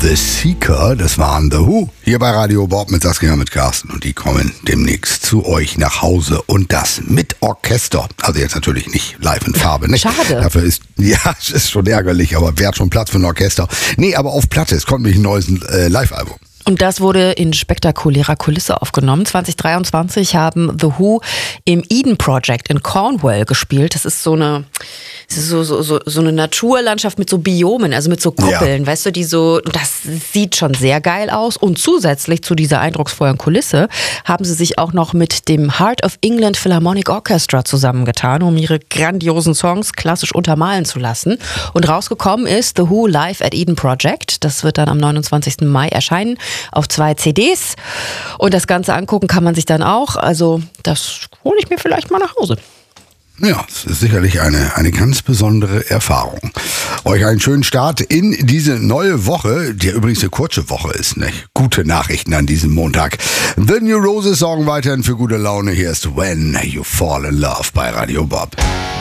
The Seeker, das waren The Who. Hier bei Radio Bob mit Saskia, mit Carsten. Und die kommen demnächst zu euch nach Hause. Und das mit Orchester. Also jetzt natürlich nicht live in Farbe. Nicht? Schade. Dafür ist, ja, es ist schon ärgerlich, aber wer hat schon Platz für ein Orchester? Nee, aber auf Platte. Es kommt nämlich ein neues Live-Album. Und das wurde in spektakulärer Kulisse aufgenommen. 2023 haben The Who im Eden Project in Cornwall gespielt. Das ist so eine Naturlandschaft mit so Biomen, also mit so Kuppeln, weißt du, das sieht schon sehr geil aus. Und zusätzlich zu dieser eindrucksvollen Kulisse haben sie sich auch noch mit dem Heart of England Philharmonic Orchestra zusammengetan, um ihre grandiosen Songs klassisch untermalen zu lassen. Und rausgekommen ist The Who Live at Eden Project. Das wird dann am 29. Mai erscheinen auf 2 CDs. Und das Ganze angucken kann man sich dann auch. Also das hole ich mir vielleicht mal nach Hause. Ja, es ist sicherlich eine ganz besondere Erfahrung. Euch einen schönen Start in diese neue Woche, die übrigens eine kurze Woche ist, nicht? Gute Nachrichten an diesem Montag. The New Roses sorgen weiterhin für gute Laune. Hier ist When You Fall in Love bei Radio Bob.